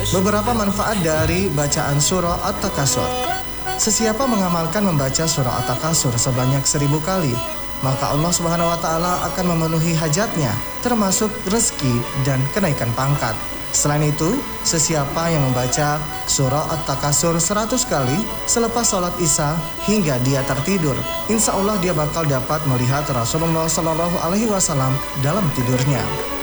Beberapa manfaat dari bacaan surah At-Takasur. Sesiapa mengamalkan membaca surah At-Takasur sebanyak 1000 kali, maka Allah Subhanahu wa Ta'ala akan memenuhi hajatnya, termasuk rezeki dan kenaikan pangkat. Selain itu, sesiapa yang membaca surah At-Takasur 100 kali selepas sholat Isya hingga dia tertidur, insya Allah dia bakal dapat melihat Rasulullah SAW dalam tidurnya.